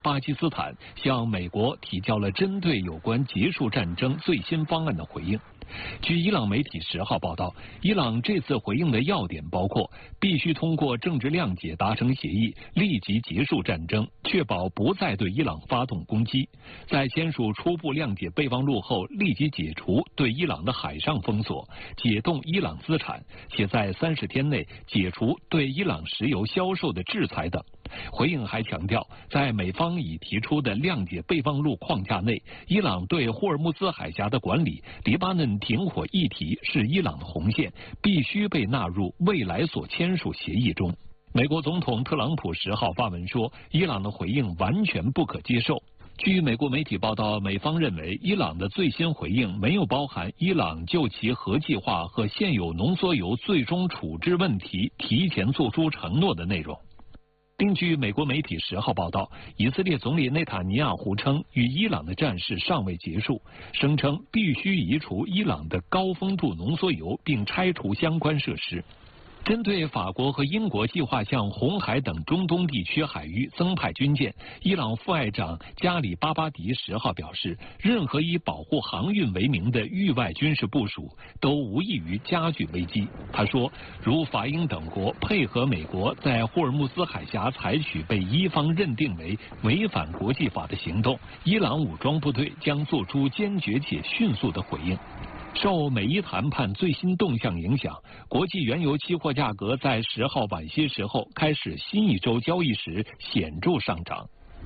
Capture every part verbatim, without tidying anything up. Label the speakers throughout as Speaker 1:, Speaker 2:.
Speaker 1: 巴基斯坦向美国提交了针对有关结束战争最新方案的回应。据伊朗媒体十号报道，伊朗这次回应的要点包括必须通过政治谅解达成协议，立即结束战争，确保不再对伊朗发动攻击；在签署初步谅解备忘录后，立即解除对伊朗的海上封锁，解冻伊朗资产，且在三十天内解除对伊朗石油销售的制裁等。回应还强调，在美方已提出的谅解备忘录框架内，伊朗对霍尔木兹海峡的管理、黎巴嫩停火议题是伊朗的红线，必须被纳入未来所签署协议中。美国总统特朗普十号发文说，伊朗的回应完全不可接受。据美国媒体报道，美方认为伊朗的最新回应没有包含伊朗就其核计划和现有浓缩铀最终处置问题提前做出承诺的内容。另据美国媒体十号报道，以色列总理内塔尼亚胡称，与伊朗的战事尚未结束，声称必须移除伊朗的高丰度浓缩铀，并拆除相关设施。针对法国和英国计划向红海等中东地区海域增派军舰，伊朗副外长加里巴巴迪十号表示，任何以保护航运为名的域外军事部署都无异于加剧危机。他说，如法英等国配合美国在霍尔木兹海峡采取被伊方认定为违反国际法的行动，伊朗武装部队将做出坚决且迅速的回应。受美伊谈判最新动向影响，国际原油期货价格在十号晚些时候开始新一周交易时显著上涨。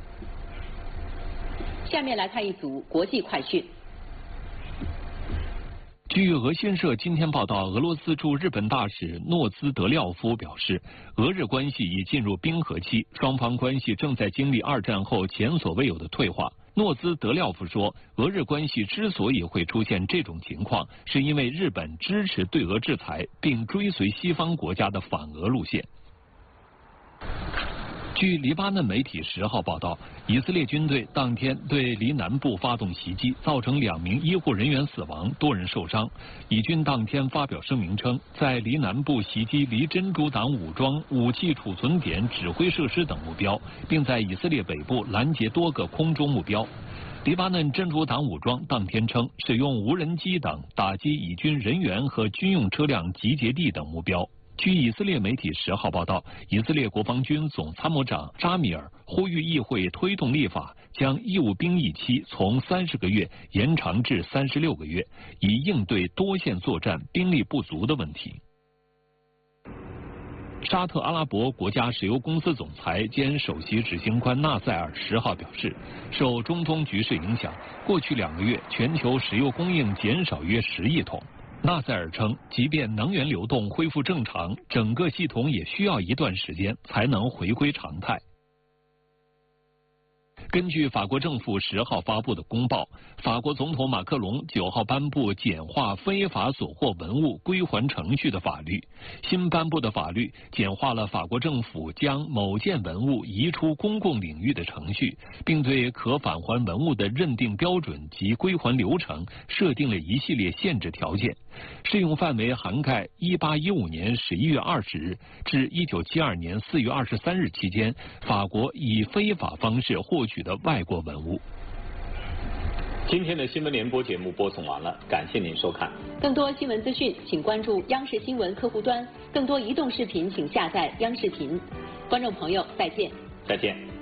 Speaker 2: 下面来看一组国际快讯。
Speaker 1: 据俄新社今天报道，俄罗斯驻日本大使诺兹德廖夫表示，俄日关系已进入冰河期，双方关系正在经历二战后前所未有的退化。诺兹德廖夫说，俄日关系之所以会出现这种情况，是因为日本支持对俄制裁，并追随西方国家的反俄路线。据黎巴嫩媒体十号报道，以色列军队当天对黎南部发动袭击，造成两名医护人员死亡，多人受伤。以军当天发表声明称，在黎南部袭击黎真主党武装武器储存点、指挥设施等目标，并在以色列北部拦截多个空中目标。黎巴嫩真主党武装当天称，使用无人机等打击以军人员和军用车辆集结地等目标。据以色列媒体十号报道，以色列国防军总参谋长扎米尔呼吁议会推动立法，将义务兵役期从三十个月延长至三十六个月，以应对多线作战兵力不足的问题。沙特阿拉伯国家石油公司总裁兼首席执行官纳赛尔十号表示，受中东局势影响，过去两个月全球石油供应减少约十亿桶。纳赛尔称，即便能源流动恢复正常，整个系统也需要一段时间才能回归常态。根据法国政府十号发布的公报，法国总统马克龙九号颁布简化非法所获文物归还程序的法律。新颁布的法律简化了法国政府将某件文物移出公共领域的程序，并对可返还文物的认定标准及归还流程设定了一系列限制条件，适用范围涵盖一八一五年十一月二十日至一九七二年四月二十三日期间法国以非法方式获取的外国文物。
Speaker 3: 今天的新闻联播节目播送完了，感谢您收看。
Speaker 2: 更多新闻资讯，请关注央视新闻客户端；更多移动视频，请下载央视频。观众朋友，再见。
Speaker 3: 再见。